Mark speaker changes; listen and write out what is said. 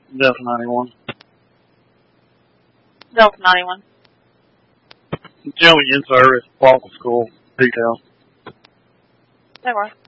Speaker 1: Delta 91.
Speaker 2: Delta 91.
Speaker 1: Tell me in service, local school details.
Speaker 2: They were.